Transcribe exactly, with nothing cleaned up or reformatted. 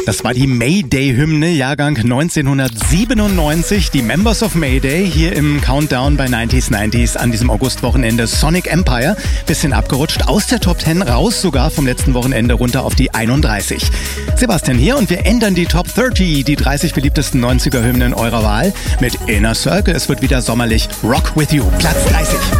Das war die Mayday-Hymne, Jahrgang neunzehnhundertsiebenundneunzig. Die Members of Mayday hier im Countdown bei neunziger neunzig an diesem Augustwochenende. Sonic Empire, bisschen abgerutscht, aus der Top zehn raus, sogar vom letzten Wochenende runter auf die einunddreißig. Sebastian hier und wir ändern die Top dreißig, die dreißig beliebtesten neunziger-Hymnen eurer Wahl mit Inner Circle. Es wird wieder sommerlich. Rock with You, Platz dreißig.